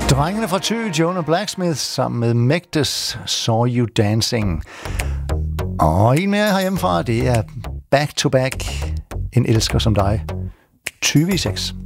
Drengene fra Thy, Jonah Blacksmith, sammen med Megdes, Saw You Dancing. Og en mere herhjemmefra, det er Back to Back, En elsker som dig, 20 i 6.